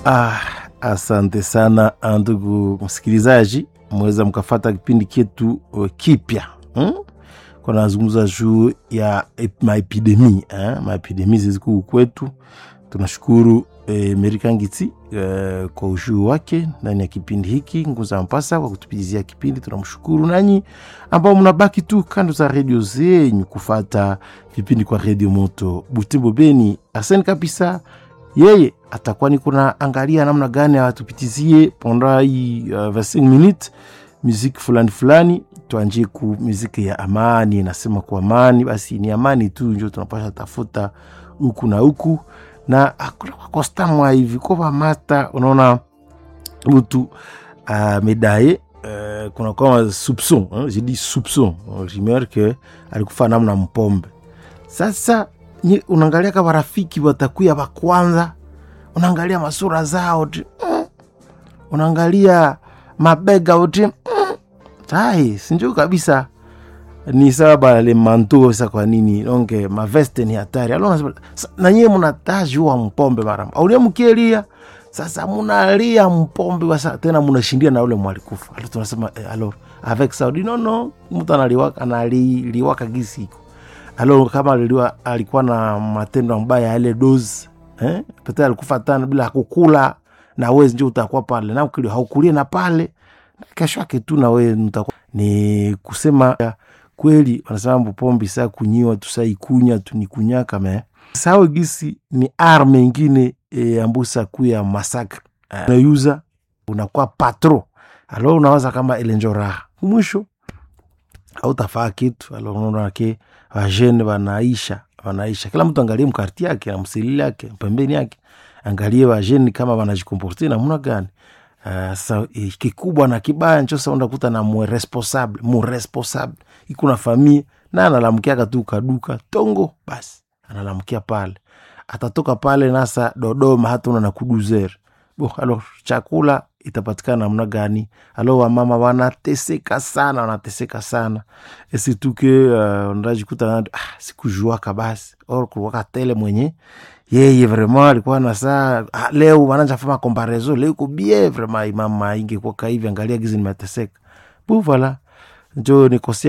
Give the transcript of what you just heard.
Asante sana ndugu msikilizaji, mweza mkafata kipindi ketu kipya. Kuna nazungumza juu ya maepidemi ziziku kwetu. Tunashukuru Amerika Ngiti kwa ujuu wake ndani ya kipindi hiki. Nguza Mpasa kwa kutupizia kipindi. Tunamshukuru nanyi ambao mnabaki tu kando za radio zenyu kufata vipindi kwa Radio Moto Butembo Beni. Asante kabisa. Yeye atakuwa ni kuna angalia namna gani atupitizie pendant hii 25 minutes muziki fulani. Tuanjie ku muziki ya amani. Nasema kwa amani, basi ni amani tu ndio tunapaswa tafuta huku na huku. Na kwa stamwa hivi kwa mata unaona mtu medaye kuna kama soupçon, j'ai dit soupçon, j'imagine que alikufa namna mpombe. Sasa unaangalia kama rafiki watakuya wa kwanza, unaangalia masura zao, unaangalia mabega wote, sinjo kabisa ni sababu le manteau sasa kwa nini donc ma veste ni hatari. Alors na nyie mnatajua mpombe mara au ile mkielia sasa mnalia mpombe wasa tena mnashindia na ule mwalikufa. Alors tunasema alors avec ça non mtu analiwaka gisi. Alors kama alikuwa na matendo mbaya ile dose peut-être alikufa tena bila kukula, na wewe ndio utakuwa pale na ukili haukulie na pale kesho yake tu na wewe mtakuwa ni kusema kweli. Wanasema mpombe saa kunyiwa tusaikunya tunikunya kama sawa gisi ni arme nyingine ambusa kuya masakre unayuza unakuwa patro. Alors unawaza kama elenjora mwisho au tafaa kitu. Alors unaona ke wajene wanaisha kila mtu angalie mkarti yake na msilili yake pembeni yake, angalie wajene kama wanajikomporter na muna gani. Sasa kikubwa na kibaya ncho sasa unakuta na mu responsable iko na familia na analamkia tu kaduka tongo, basi analamkia pale, atatoka pale nasa Dodoma hata una na kuduzer alors chakula itapatikana namna gani? Alors wa mama wanateseka sana et surtout que unajikuta sikujua kabasi or kwa tele mwenye yeye vraiment alikuwa na saa leo wanaanza fanya comparaison leo ko bien vraiment mama ingekuwa hivi, angalia gizi nimeteseka voilà ndio nikosia